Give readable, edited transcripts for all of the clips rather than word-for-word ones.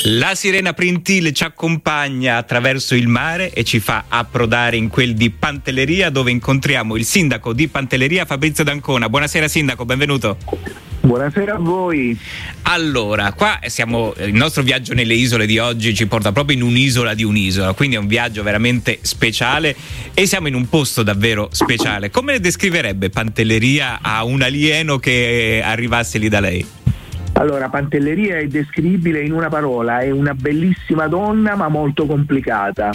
La sirena Printil ci accompagna attraverso il mare e ci fa approdare in quel di Pantelleria, dove incontriamo il sindaco di Pantelleria, Fabrizio D'Ancona. Buonasera sindaco, benvenuto. Buonasera a voi. Allora, qua il nostro viaggio nelle isole di oggi ci porta proprio in un'isola di un'isola, quindi è un viaggio veramente speciale e siamo in un posto davvero speciale. Come le descriverebbe Pantelleria a un alieno che arrivasse lì da lei? Allora, Pantelleria è descrivibile in una parola: è una bellissima donna ma molto complicata.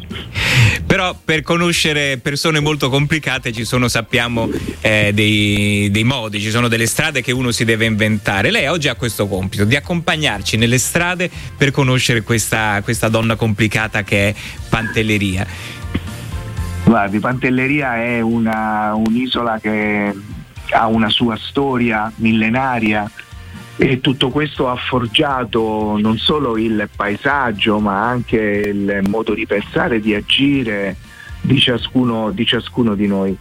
Però per conoscere persone molto complicate ci sono, sappiamo, dei modi, ci sono delle strade che uno si deve inventare. Lei oggi ha questo compito di accompagnarci nelle strade per conoscere questa donna complicata che è Pantelleria. Guardi, Pantelleria è un'isola che ha una sua storia millenaria e tutto questo ha forgiato non solo il paesaggio ma anche il modo di pensare e di agire di ciascuno di noi.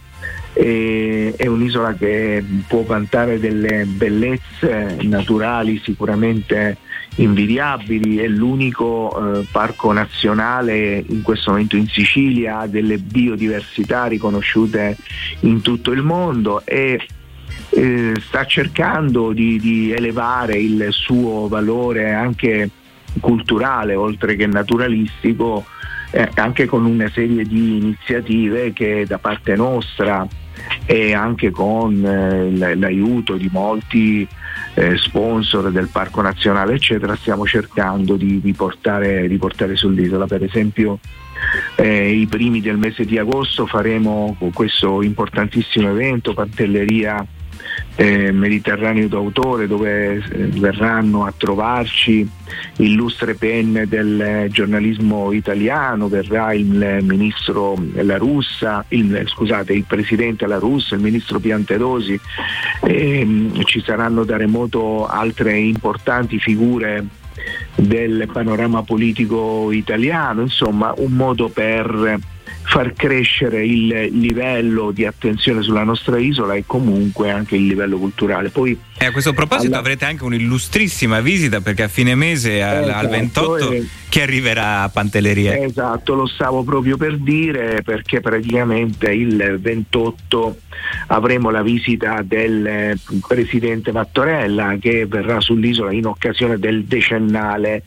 È un'isola che può vantare delle bellezze naturali sicuramente invidiabili, è l'unico parco nazionale in questo momento in Sicilia, ha delle biodiversità riconosciute in tutto il mondo e sta cercando di elevare il suo valore anche culturale oltre che naturalistico, anche con una serie di iniziative che da parte nostra e anche con l'aiuto di molti sponsor del Parco Nazionale eccetera stiamo cercando di portare sull'isola. Per esempio i primi del mese di agosto faremo questo importantissimo evento Pantelleria Mediterraneo d'autore, dove verranno a trovarci illustre penne del giornalismo italiano, verrà il ministro La Russa, il presidente La Russa, il ministro Piantedosi, ci saranno da remoto altre importanti figure del panorama politico italiano, insomma un modo per far crescere il livello di attenzione sulla nostra isola e comunque anche il livello culturale. Poi a questo proposito avrete anche un'illustrissima visita, perché a fine mese al 28 chi arriverà a Pantelleria? Esatto, lo stavo proprio per dire, perché praticamente il 28 avremo la visita del presidente Mattarella che verrà sull'isola in occasione del decennale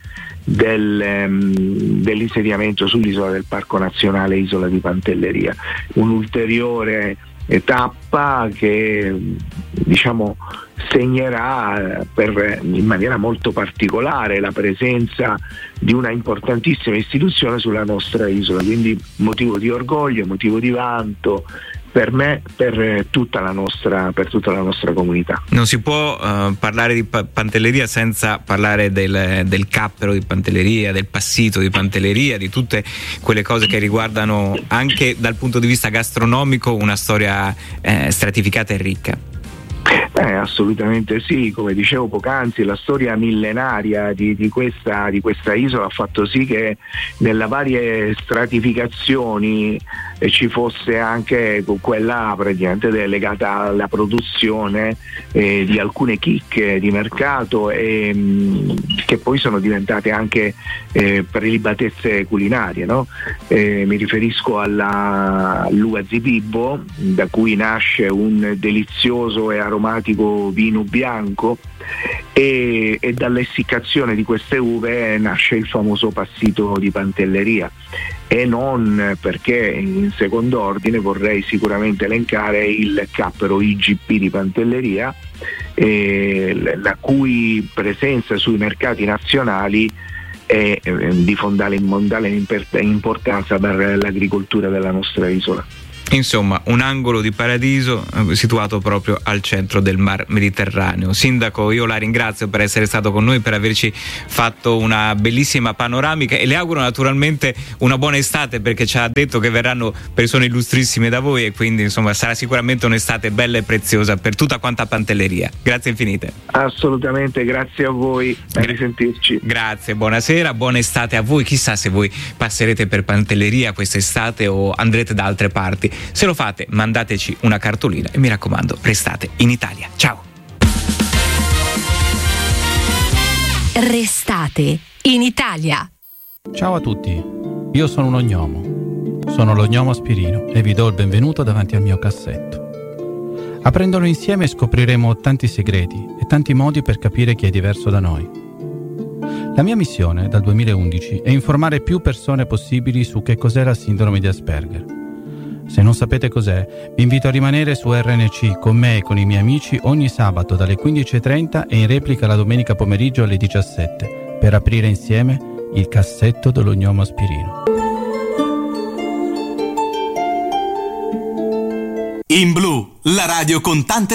dell'insediamento sull'isola del Parco Nazionale Isola di Pantelleria, un'ulteriore tappa che segnerà in maniera molto particolare la presenza di una importantissima istituzione sulla nostra isola, quindi motivo di orgoglio, motivo di vanto per me, per tutta la nostra comunità. Non si può parlare di Pantelleria senza parlare del cappero di Pantelleria, del passito di Pantelleria, di tutte quelle cose che riguardano anche dal punto di vista gastronomico una storia stratificata e ricca. Assolutamente sì, come dicevo poc'anzi, la storia millenaria di questa isola ha fatto sì che nelle varie stratificazioni ci fosse anche quella praticamente legata alla produzione di alcune chicche di mercato che poi sono diventate anche prelibatezze culinarie, no? Mi riferisco all'uva Zibibbo, da cui nasce un delizioso e aromatico vino bianco e dall'essiccazione di queste uve nasce il famoso passito di Pantelleria. E non perché in secondo ordine vorrei sicuramente elencare il cappero IGP di Pantelleria, la cui presenza sui mercati nazionali è di fondamentale importanza per l'agricoltura della nostra isola. Insomma, un angolo di paradiso situato proprio al centro del Mar Mediterraneo. Sindaco, io la ringrazio per essere stato con noi, per averci fatto una bellissima panoramica e le auguro naturalmente una buona estate, perché ci ha detto che verranno persone illustrissime da voi e quindi insomma sarà sicuramente un'estate bella e preziosa per tutta quanta Pantelleria. Grazie infinite. Assolutamente, grazie a voi, a risentirci. Grazie, buonasera, buona estate a voi. Chissà se voi passerete per Pantelleria quest'estate o andrete da altre parti. Se lo fate, mandateci una cartolina e mi raccomando, restate in Italia. Ciao! Restate in Italia. Ciao a tutti, io sono un ognomo. Sono lo gnomo Spirino e vi do il benvenuto davanti al mio cassetto. Aprendolo insieme scopriremo tanti segreti e tanti modi per capire chi è diverso da noi. La mia missione dal 2011 è informare più persone possibili su che cos'è la sindrome di Asperger. Se non sapete cos'è, vi invito a rimanere su RNC con me e con i miei amici ogni sabato dalle 15:30 e in replica la domenica pomeriggio alle 17 per aprire insieme il cassetto dello gnomo Spirino. In Blu, la radio con tante